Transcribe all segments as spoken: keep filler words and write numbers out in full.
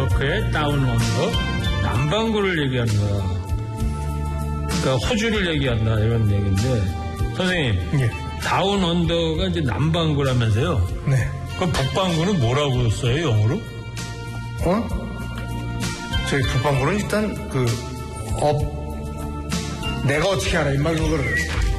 덴마크의 다운 언더, 남반구를 얘기하는 거야. 그러니까 호주를 얘기한다 이런 얘기인데 선생님, 예. 다운 언더가 이제 남반구라면서요? 네. 그럼 북반구는 뭐라고 써요 영어로? 어? 저희 북반구는 일단 그 업, 내가 어떻게 알아 이 말 그거를.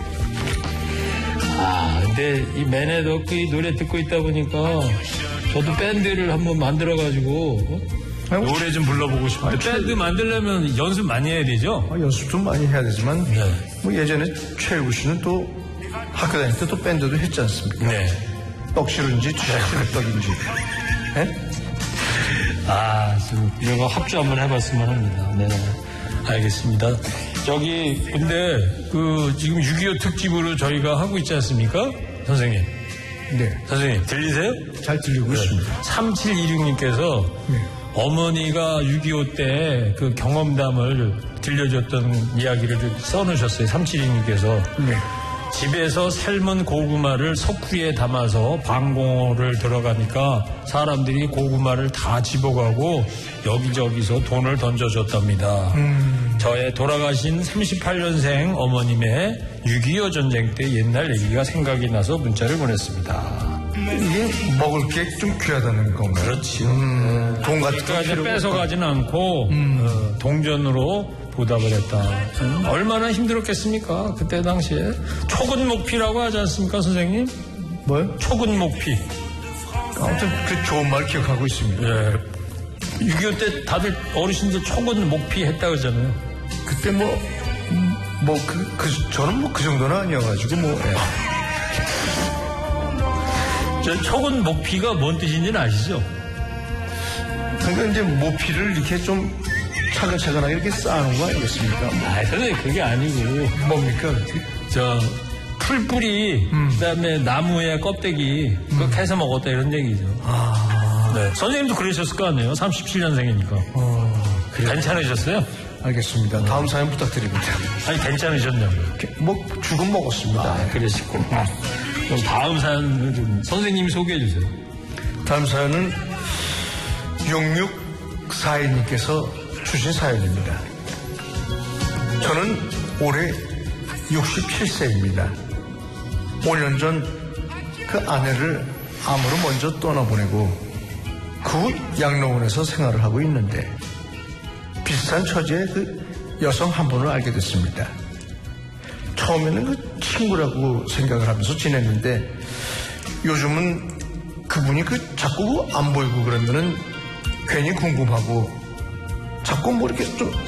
아, 근데 이 맨헤더크 이 노래 듣고 있다 보니까 저도 밴드를 한번 만들어가지고 어? 노래 좀 불러보고 싶어요. 밴드 만들려면 연습 많이 해야 되죠? 아, 연습 좀 많이 해야 되지만 네. 뭐 예전에 최일구 씨는 또 학교 다닐 때 또 밴드도 했지 않습니까? 네. 떡시른지 쥐시른떡인지. 네? 아, 지금 이런 거 합주 한번 해봤으면 합니다. 네, 알겠습니다. 저기 근데 그 지금 육이오 특집으로 저희가 하고 있지 않습니까, 선생님? 네. 선생님 들리세요? 잘 들리고 네. 있습니다. 삼칠이육님께서 네. 어머니가 육이오 때 그 경험담을 들려줬던 이야기를 써놓으셨어요. 삼칠이육님께서. 네. 집에서 삶은 고구마를 석후에 담아서 방공호를 들어가니까 사람들이 고구마를 다 집어가고 여기저기서 돈을 던져줬답니다. 음. 저의 돌아가신 삼십팔 년생 어머님의 육이오 전쟁 때 옛날 얘기가 생각이 나서 문자를 보냈습니다. 이게 먹을 게 좀 귀하다는 건가요? 그렇지요. 음, 돈 같은 거 그러니까 뺏어가지는 않고 음. 어, 동전으로 보답을 했다. 음, 얼마나 힘들었겠습니까? 그때 당시에. 초근목피라고 하지 않습니까, 선생님? 뭐요? 초근목피. 아무튼 그 좋은 말 기억하고 있습니다. 예. 육이오 때 다들 어르신들 초근목피 했다 그러잖아요. 그때 뭐, 음, 뭐, 그, 그, 저는 뭐 그 정도는 아니어가지고 뭐, 예. 저 초근목피가 뭔 뜻인지는 아시죠? 그러니까 이제 모피를 이렇게 좀 차근차근하게 이렇게 쌓아놓은 거 아니겠습니까? 아, 선생님, 그게 아니고. 뭡니까? 저, 풀뿌리, 음. 그 다음에 나무의 껍데기, 그거 음. 캐서 먹었다 이런 얘기죠. 아. 네. 선생님도 그러셨을 거 아니에요? 삼십칠 년생이니까. 어. 괜찮으셨어요? 알겠습니다. 다음 사연 부탁드립니다. 아니, 괜찮으셨냐고요? 뭐, 죽은 먹었습니다. 아, 그러시고. 그럼 다음 사연을 좀 선생님이 소개해 주세요. 다음 사연은 육육사이님께서 주신 사연입니다. 저는 올해 육십칠 세입니다. 오 년 전 그 아내를 암으로 먼저 떠나보내고 그 후 양로원에서 생활을 하고 있는데 비슷한 처지의 그 여성 한 분을 알게 됐습니다. 처음에는 그 친구라고 생각을 하면서 지냈는데 요즘은 그분이 그 자꾸 안 보이고 그러면은 괜히 궁금하고 자꾸 뭐 이렇게 좀